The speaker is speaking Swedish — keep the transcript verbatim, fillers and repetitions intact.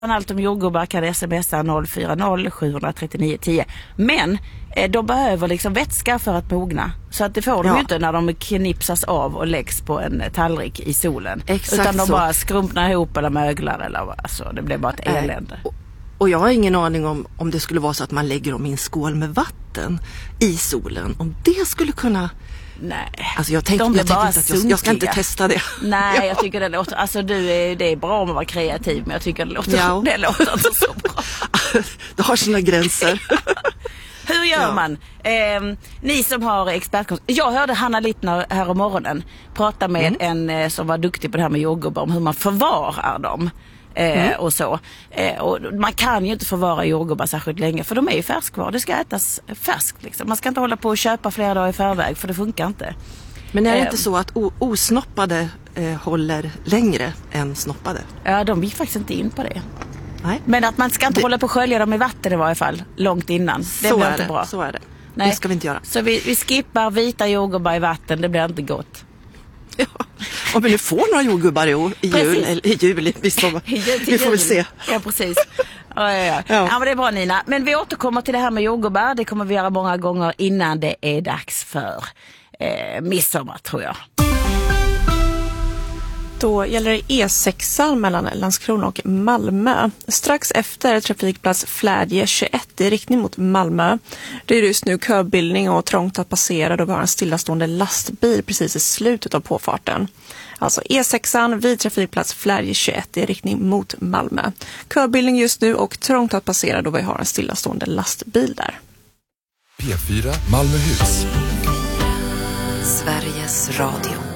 Allt om jordgubbar kan smsa noll fyra noll sju tre nio ett noll. Men eh, de behöver liksom vätska för att mogna. Så att det får de ja. ju inte när de knipsas av och läggs på en tallrik i solen. Exakt. Utan de så. bara skrumpnar ihop eller möglar eller vad. Alltså, det blir bara ett elände. Och, och jag har ingen aning om om det skulle vara så att man lägger dem i en skål med vatten i solen. Om det skulle kunna... Nej, alltså jag tänkte, de jag bara tänkte att jag, jag ska inte testa det. Nej, ja. jag tycker det låter, alltså du är, det är bra om att vara kreativ, men jag tycker det låter, ja. det låter inte så bra. Det har sina gränser. Hur gör ja. man? Eh, ni som har expertkunskap. Jag hörde Hanna Lippner här om morgonen prata med mm. en eh, som var duktig på det här med jordgubbar om hur man förvarar dem. Eh, mm. och så. Eh, och man kan ju inte förvara jordgubbar särskilt länge, för de är ju färskvaror. Det ska ätas färskt liksom. Man ska inte hålla på och köpa flera dagar i förväg, för det funkar inte. Men är det eh, inte så att o- osnoppade eh, håller längre än snoppade? Ja, de gick faktiskt inte in på det. Nej. Men att man ska inte det... hålla på och skölja dem i vatten i varje fall, långt innan. Det så blir är inte det. bra. Så är det. Nej. Det ska vi inte göra. Så vi, vi skippar vita jordgubbar i vatten, det blir inte gott. Ja. Om vi nu får några jordgubbar i, år, i jul, eller i jul, vi, sommar. vi får väl se. Ja, precis. Ja, ja, ja. Ja. ja, men det är bra, Nina. Men vi återkommer till det här med jordgubbar. Det kommer vi göra många gånger innan det är dags för eh, midsommar, tror jag. Då gäller det E sex mellan Landskrona och Malmö. Strax efter trafikplats Flärdje tjugoett i riktning mot Malmö. Det är just nu köbildning och trångt att passera då vi har en stillastående lastbil precis i slutet av påfarten. Alltså E sex vid trafikplats Flärdje tjugoett i riktning mot Malmö. Köbildning just nu och trångt att passera då vi har en stillastående lastbil där. P fyra Malmöhus. Sveriges Radio.